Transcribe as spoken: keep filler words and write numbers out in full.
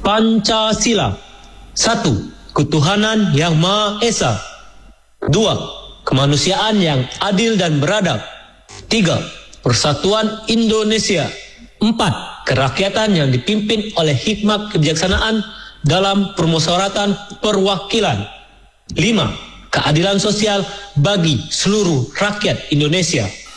Pancasila. Satu, ketuhanan yang Maha Esa. Dua, kemanusiaan yang adil dan beradab. Tiga, persatuan Indonesia. Empat, kerakyatan yang dipimpin oleh hikmat kebijaksanaan dalam permusyawaratan perwakilan. Lima, keadilan sosial bagi seluruh rakyat Indonesia.